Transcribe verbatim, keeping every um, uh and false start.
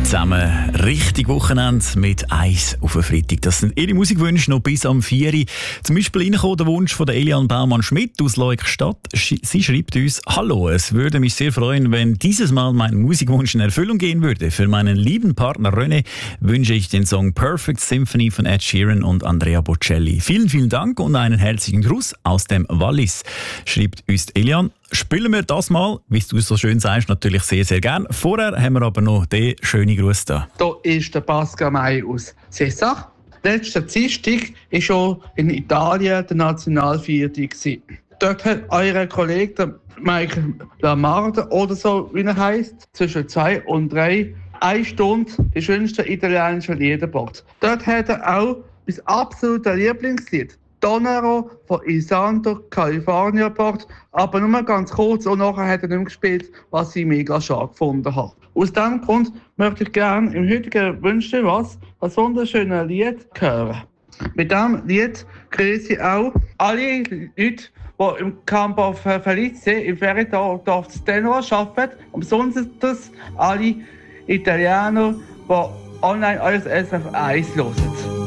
zusammen. Richtig Wochenende mit Eis auf den Freitag. Das sind Ihre Musikwünsche noch bis am vier Uhr. Zum Beispiel reingekommen der Wunsch von der Eliane Baumann-Schmidt aus Leukstadt. Sie schreibt uns: Hallo, es würde mich sehr freuen, wenn dieses Mal mein Musikwunsch in Erfüllung gehen würde. Für meinen lieben Partner René wünsche ich den Song Perfect Symphony von Ed Sheeran und Andrea Bocelli. Vielen, vielen Dank und einen herzlichen Gruß aus dem Wallis, schreibt uns Eliane. Spielen wir das mal, wie du es so schön sagst, natürlich sehr, sehr gern. Vorher haben wir aber noch den schönen Gruß da. Hier ist der Pascal May aus Sessach. Letzten Dienstag war schon in Italien der Nationalviertel. Dort hat euer Kollege Michael Lamarde oder so, wie er heisst, zwischen zwei und drei, eine Stunde die schönsten italienischen Lieder gebracht. Dort hat er auch mein absolutes Lieblingslied Donero von Il Santo California gebracht, aber nur ganz kurz und nachher hat er nicht mehr gespielt, was ich mega schade gefunden habe. Aus diesem Grund möchte ich gerne im heutigen Wünsche was, ein wunderschönes Lied hören. Mit diesem Lied grüße ich auch alle Leute, die im Campus Felice im Feriendorf Stenor arbeiten, und besonders alle Italiener, die online alles S F eins hören.